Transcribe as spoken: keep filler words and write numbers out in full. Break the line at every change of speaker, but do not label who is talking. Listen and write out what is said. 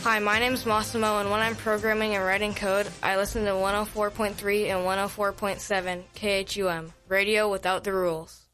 Hi, my name's Massimo, and when I'm programming and writing code, I listen to one oh four point three and one oh four point seven K H U M, radio without the rules.